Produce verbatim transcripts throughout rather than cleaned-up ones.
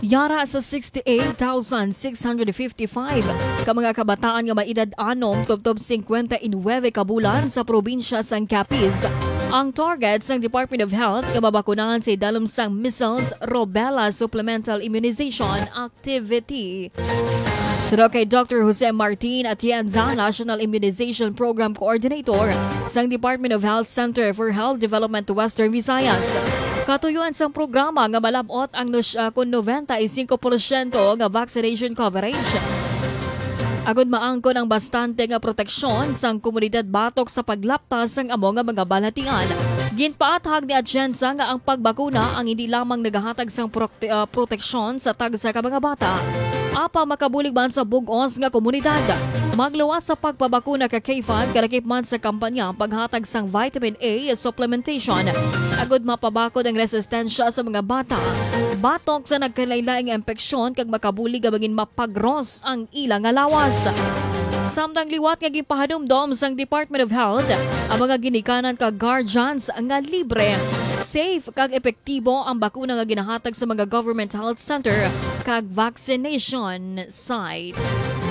Yara sa sixty-eight thousand six hundred fifty-five ka mga kabataan nga maedad anom tubtob fifty-nine ka bulan sa probinsya sang Capiz. Ang target sang Department of Health nga mabakunahan sa idalom sang measles, rubella supplemental immunization activity. Sino kay Doctor Jose Martin Atienza, National Immunization Program Coordinator sang Department of Health Center for Health Development Western Visayas. Katuyuan sang programa nga malabot ang uh, kun ninety-five percent nga vaccination coverage. Agud maangkon ang bastante nga proteksyon sang komunidad batok sa paglaptas sang amo nga mga balatian. Ginpaathag ni Atienza nga ang pagbakuna ang hindi lamang nagahatag sang prote- uh, proteksyon sa tagsa ka mga bata, apa makabulig man sa bugos nga komunidad. Magluwas sa pagpabakuna ka K five kalakip man sa kampanya paghatag sang vitamin A supplementation. Agud mapabakod ang resistensya sa mga bata. Batok sa nagkalain-laing impeksyon kag makabulig nga maging mapagros ang ilang alawas. Samtang liwat nga gipahanumdom sang Department of Health ang mga ginikanan kag guardians nga libre, safe kag epektibo ang bakuna nga ginahatag sa mga government health center kag vaccination sites.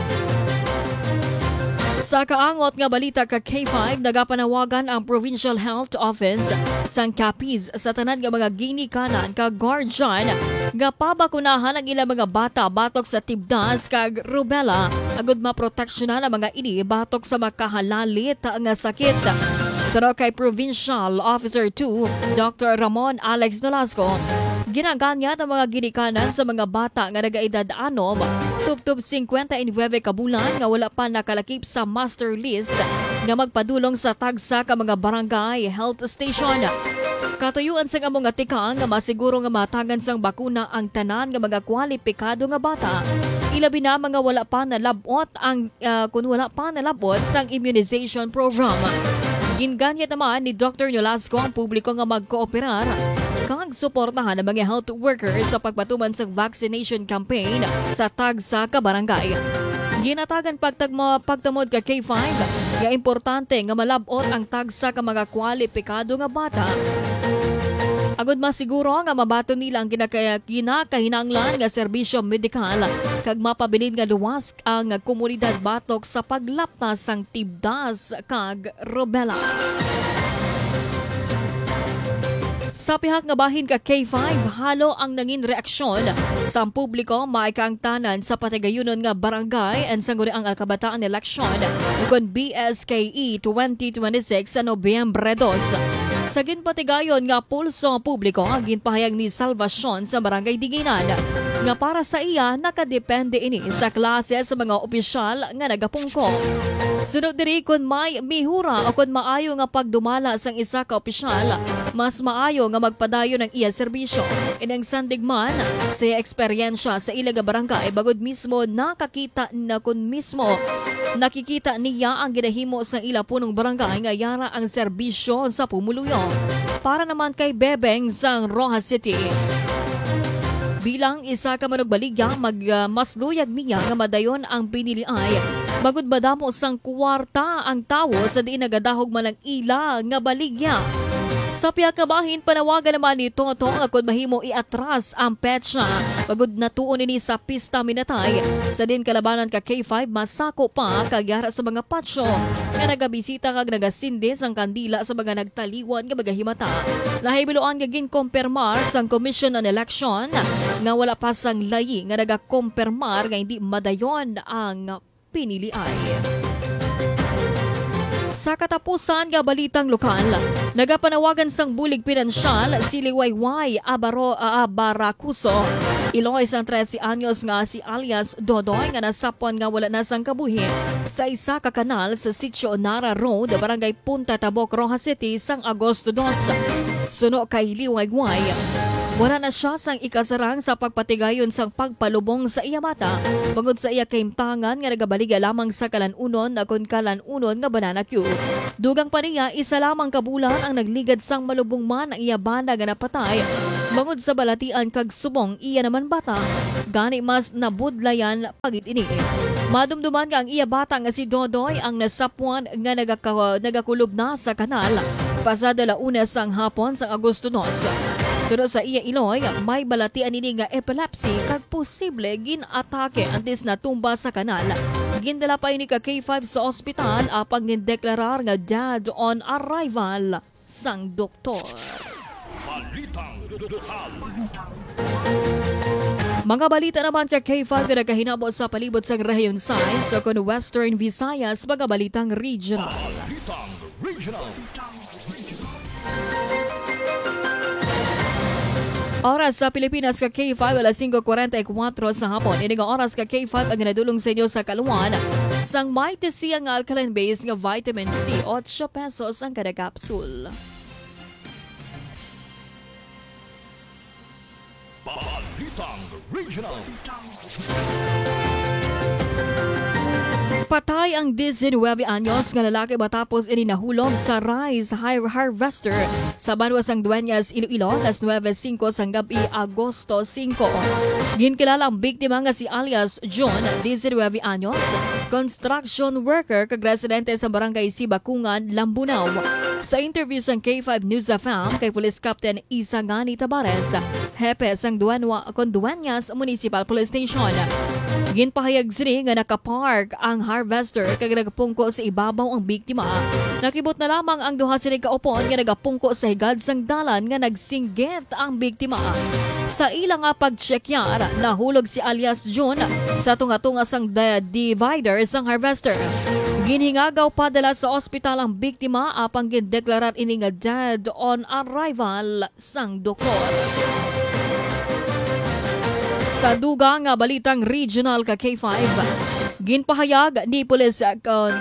Sa kaangot nga balita ka K five, nagapanawagan ang Provincial Health Office sang Capiz sa tanan nga mga ginikanan kag guardian nga pabakunahan ang ilang mga bata batok sa tibdas kag rubella agud maproteksyonan ang mga ini batok sa makahalalit nga sakit. Saro kay Provincial Officer two, Doctor Ramon Alex Nolasco, ginaganyat ang mga ginikanan sa mga bata nga nagaedad anom tubtob fifty-nine ka bulan nga wala pa nakalakip sa master list nga magpadulong sa tagsa ka mga barangay health station. Katuyuan sa among atikang nga masiguro nga matagan sang bakuna ang tanan nga mga kwalipikado nga bata. Ilabi na mga wala pa nalabot ang uh, kung wala pa nalabot sang immunization program. Ginganyat naman ni Doctor Nolasco ang publiko nga magkooperar kag suportahan ang mga health workers sa pagpatuman sa vaccination campaign sa tagsa ka barangay. Ginatagan pagtagmo pagtamod ka K five nga importante nga malabot ang tagsa ka mga kwalipikado nga bata. Agud masiguro nga mabato nila ang ginakaya kinakahinanglan nga serbisyo medikal kag mapabilin nga luwas ang komunidad batok sa paglaptas sang tibdas kag rubella. Sa pihak nga bahin ka K five, halo ang nangin reaksyon sa publiko maikang tanan sa patigayunon nga barangay and sangguni ang kabataan eleksyon kon B S K E twenty twenty-six sa Nobyembre two. Sa ginpatigayon nga pulso publiko ang ginpahayag ni Salvacion sa Barangay Dinginan nga para sa iya nakadepende ini sa klase sa mga opisyal nga nagapungko. Sunod diri kun may mihura o kun maayo nga pagdumala sang isa ka opisyal, mas maayo nga magpadayon ng iya serbisyo. Inang sandigman sa eksperyensya sa ilaga barangay bagod mismo nakakita na kun mismo nakikita niya ang ginahimo sa ila punong barangay nga yara ang serbisyo sa pumuluyo. Para naman kay Bebeng sang Rojas City, bilang isa ka manugbaligya, mag uh, masluyag niya nga madayon ang piniliay. Bagod badamo sang kwarta ang tawo sa di nagadahog man ang ila nga baligya. Sa piyakabahin, panawagan naman ni Toto nga kung mahimo iatras ang petsa. Bagod natuon ini sa pista minatay. Sa din kalabanan ka K five, masako pa kagyara sa mga patso nga nagabisita kag nagasindis ang kandila sa mga nagtaliwan nga magahimata. Lahibiluan nga ginkompermar sang Commission on Election nga wala pa sang layi nga nagakompermar nga hindi madayon ang piniliay. Sa katapusan nga balitang lokal, nagapanawagan sang bulig pinansyal si Liwayway Abaro uh, Baracuso. Iloy sang thirteen anyos nga si alias Dodoy nga nasapon nga wala na sang kabuhi sa isa ka kanal sa Sitio Nara Road, Barangay Punta Tabok, Rojas City sang Agosto two. Suno kay Liwayway, wala na siya sang ikasarang sa pagpatigayon sang pagpalubong sa iya mata. Bangod sa iya kaimtangan nga nagabaliga lamang sa kalanunon na kun kalanunon nga banana Q. Dugang pa niya, isa lamang kabulan ang nagligad sang malubong man ang iya banda nga napatay. Bangod sa balatian kag subong iya naman bata, gani mas nabudlayan pagit ini. Madumduman nga ang iya bata nga si Dodoy ang nasapuan nga nagaka, nagakulob na sa kanal pasada la una sang hapon sa Agosto two. Sunod sa iya Iloy, may balatian ini nga epilepsy kag posible gin-atake antes na tumba sa kanal. Gindala pa ini ka K five sa ospital apang nindeklarar nga dead on arrival sang doktor. Mga balita naman ka K five na nagkahinabo sa palibot sang Rehiyon Science o kung Western Visayas, mga balitang regional. Oras sa Pilipinas ka K five, alas five forty-four sa hapon. Ini nga oras ka K five ang ginadulong sa inyo sa kaluan. Sang may tesiyang alkaline base nga vitamin C, eight pesos ang kada capsule. Balitang Regional. Patay ang nineteen anyos nga lalaki matapos ini nahulog sa rice harvester sa Banwa Sang Dueñas, Iloilo, alas nueve singko sang gabi, Agosto singko. Ginkilala ang biktima nga si alias John, nineteen anyos, construction worker kag residente sa barangay Sibakungan, Lambunaw. Sa interview sang K five News F M kay Police Captain Isagani Tabares, hepe sang Duanwa Dueñas Municipal Police Station. Ginpahayag sini nga nakapark ang harvester kag nagapungko sa ibabaw ang biktima. Nakibot na lamang ang duha sini kaupon nga nagapungko sa higad sang dalan nga nagsinggit ang biktima. Sa ilang nga pagchekyar, nahulog si alias John sa tunga-tunga sang divider sang harvester. Ginhingagaw padala sa ospital ang biktima apang gindeklarar ini nga dead on arrival sang doktor. Sa dugang nga balitang regional ka K five, ginpahayag ni Police uh,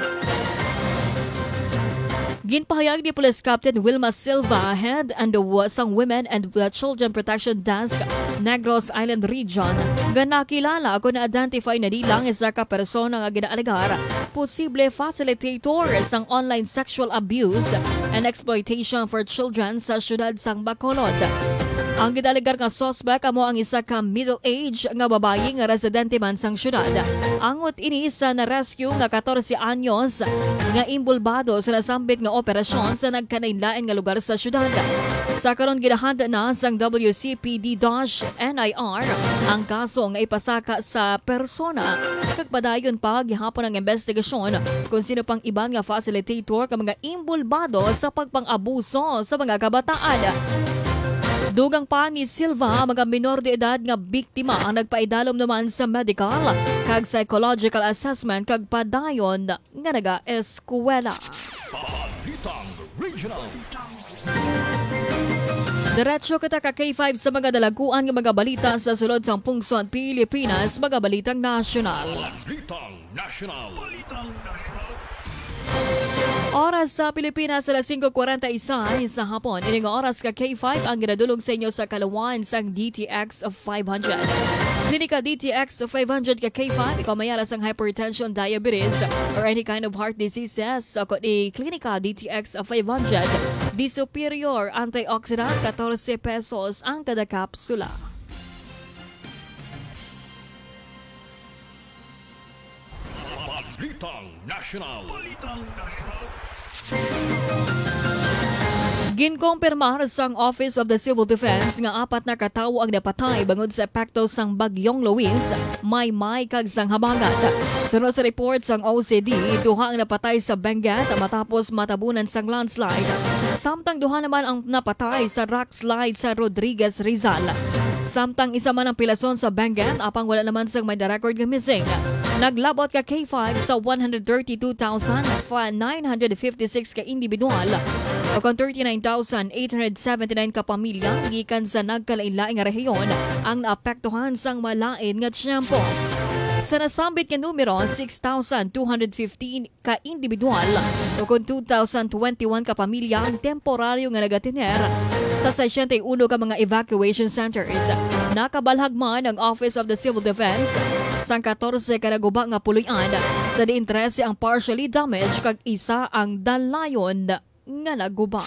Ginpahayag ni Police Captain Wilma Silva, head and the sang Women and Children Protection Desk, Negros Island Region, nga nakilala kung na-identify na nilang isa ka persona nga ginaalagar posible facilitator sang online sexual abuse and exploitation for children sa syudad sang Bacolod. Ang gidaligar nga suspect amo ang isa ka middle-age nga babayi nga residente man sang syudad. Angot ini sa na-rescue nga fourteen anyos nga imbulbado sa nasambit nga operasyon sa nagkanainlain nga lugar sa syudad. Sa karon ginahanda na sang W C P D N I R ang kaso nga ipasaka sa persona kag padayon pa gihapon ang investigasyon kung sino pang iban nga facilitator ka mga imbulbado sa pagpang-abuso sa mga kabataan. Dugang pa ni Silva, mga minor de edad nga biktima ang nagpaidalom naman sa medical kag psychological assessment kag padayon nga naga-eskwela. Diretso kita ka K five sa mga dalaguan nga mga balita sa sulod sang pungson Pilipinas, mga balitang nasyonal. Balitang nasyonal. Balitang nasyonal. Oras sa Pilipinas, alas five forty-one sa hapon. Ining oras ka K five ang ginadulog sa inyo sa kalawan sang D T X five hundred. Dini ka D T X five hundred ka K five, ikaw mayara sang hypertension, diabetes, or any kind of heart diseases. So, kung i-klinika D T X five hundred, di superior antioxidant, fourteen pesos ang kada kapsula. Balitang National. Balitang National. Ginkompirmar sang Office of the Civil Defense nga apat na katawo ang napatay bangod sa epekto sang Bagyong Luis, Maymay kag sang Habagat. Sunod sa report sang O C D, duha ang napatay sa Benguet matapos matabunan sang landslide. Samtang duha naman ang napatay sa rock slide sa Rodriguez, Rizal. Samtang isa man ang pilason sa Benguet, apang wala naman sang may record nga missing. Naglabot ka K five sa one hundred thirty-two thousand nine hundred fifty-six ka individual o kung thirty-nine thousand eight hundred seventy-nine ka pamilya gikan sa nagkalain-laing nga rehiyon ang naapektuhan sang malain nga tiyempo. Sa nasambit nga numero, six thousand two hundred fifteen ka individual o kung two thousand twenty-one ka pamilya ang temporaryo nga nagatiner sa sixty-one ka mga evacuation centers. Nakabalhag man ang Office of the Civil Defense sang fourteen ka naguba nga puloy-an sa di interese ang partially damaged kag isa ang dalayon nga naguba.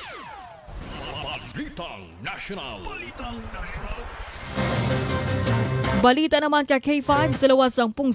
Balitang National. Balitang National. Balita naman ka K five sa lawas ang